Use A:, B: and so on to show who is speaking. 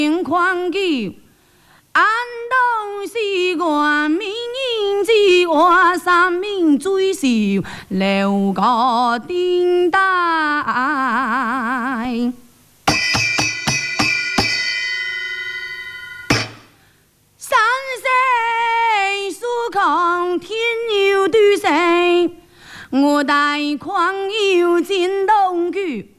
A: 情况久，安东是我民营之我三民最受留个顶戴。山水疏空，天有对谁？我待狂游进东去。